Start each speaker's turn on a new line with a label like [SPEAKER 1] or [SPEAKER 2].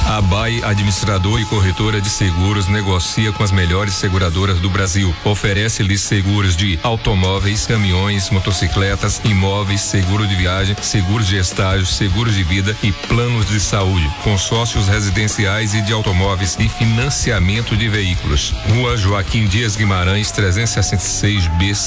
[SPEAKER 1] A BAI, administrador e corretora de seguros, negocia com as melhores seguradoras do Brasil. Oferece-lhes seguros de automóveis, caminhões, motocicletas, imóveis, seguro de viagem, seguros de estágio, seguros de vida e planos de saúde, consórcios residenciais e de automóveis e financiamento de veículos. Rua Joaquim Dias Guimarães, 366B,